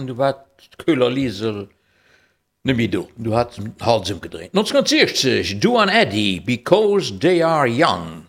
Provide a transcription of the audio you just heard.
an du wat Köhler Liesel nemmi du hat Halsum gedreht. 1960 Du an Eddie because they are young.